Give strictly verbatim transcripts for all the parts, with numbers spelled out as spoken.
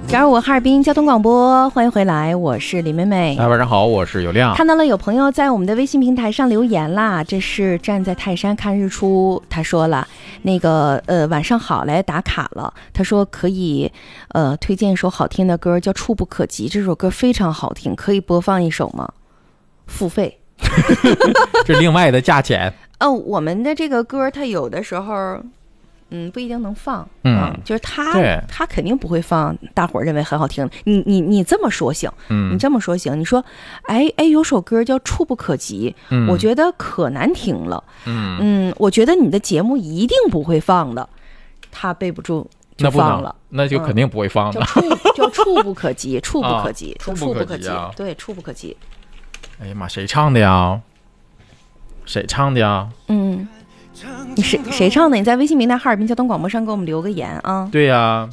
加入我哈尔滨交通广播，欢迎回来，我是李美美。 大家晚上好，我是有亮。 看到了有朋友在我们的微信平台上留言啦，这是站在泰山看日出，他说了那个呃晚上好来打卡了，他说可以呃推荐一首好听的歌叫《触不可及》，这首歌非常好听，可以播放一首吗？付费。 这另外的价钱。 哦，我们的这个歌它有的时候嗯，不一定能放， 嗯， 啊、就是他他肯定不会放大伙儿认为很好听的。你你你这么说行，嗯，你这么说行。你说，哎哎，有首歌叫《触不可及》，嗯，我觉得可难听了，嗯嗯，我觉得你的节目一定不会放的，他背不住就放了， 那, 那就肯定不会放的。 嗯、叫触叫触不可及，触不可及， 触不可及啊， 对，触不可及。 哎呀妈，谁唱的呀？谁唱的呀？ 嗯。你谁谁唱的？你在微信平台哈尔滨交通广播上给我们留个言啊！ 对呀、啊，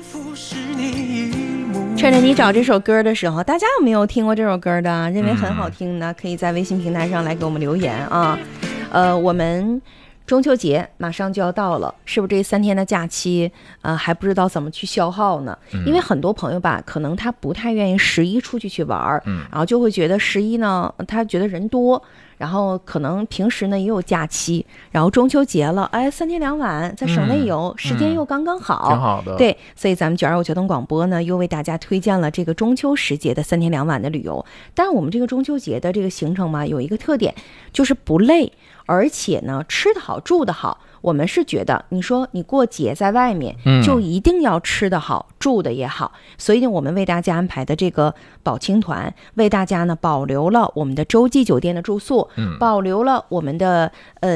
趁着你找这首歌的时候，大家有没有听过这首歌的？认为很好听呢，可以在微信平台上来给我们留言啊！呃，我们中秋节马上就要到了，是不是这三天的假期，呃，还不知道怎么去消耗呢？嗯、因为很多朋友吧，可能他不太愿意十一出去去玩，嗯，然后就会觉得十一呢，他觉得人多。然后可能平时呢也有假期，然后中秋节了，哎，三天两晚在省内游，嗯、时间又刚刚好， 挺好的。 对，所以咱们九二五交通广播呢又为大家推荐了这个中秋时节的三天两晚的旅游。但是我们这个中秋节的这个行程嘛，有一个特点就是不累，而且呢吃得好住得好。我们是觉得，你说你过节在外面，就一定要吃得好，嗯、住的也好，所以呢，我们为大家安排的这个宝青团，为大家呢保留了我们的洲际酒店的住宿，嗯、保留了我们的呃。